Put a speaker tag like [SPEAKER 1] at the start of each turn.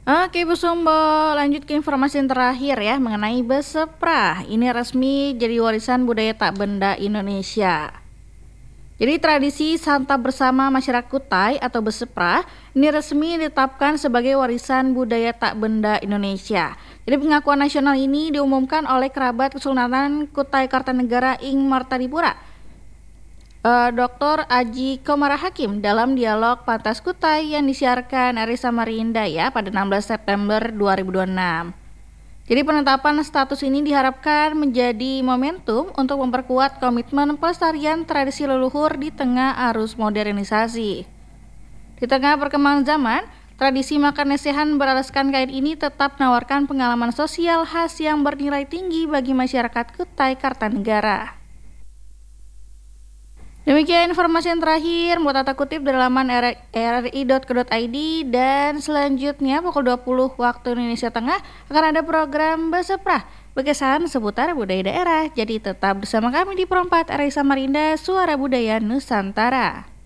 [SPEAKER 1] Oke Bu Sumbo, lanjut ke informasi yang terakhir ya mengenai Beseprah. Ini resmi jadi warisan budaya tak benda Indonesia. Jadi tradisi santap bersama masyarakat Kutai atau Beseprah ini resmi ditetapkan sebagai warisan budaya tak benda Indonesia. Jadi pengakuan nasional ini diumumkan oleh kerabat Kesultanan Kutai Kartanegara Ing Martadipura, Dr. Aji Komara Hakim dalam dialog Pantas Kutai yang disiarkan RRI Samarinda ya pada 16 September 2026. Jadi penetapan status ini diharapkan menjadi momentum untuk memperkuat komitmen pelestarian tradisi leluhur di tengah arus modernisasi. Di tengah perkembangan zaman, tradisi makan lesehan beralaskan kain ini tetap menawarkan pengalaman sosial khas yang bernilai tinggi bagi masyarakat Kutai Kartanegara. Demikian informasi yang terakhir, mau tata kutip dari laman rri.co.id, dan selanjutnya pukul 20 waktu Indonesia Tengah akan ada program Beseprah, berkesan seputar budaya daerah. Jadi tetap bersama kami di Perempat RRI Samarinda, Suara Budaya Nusantara.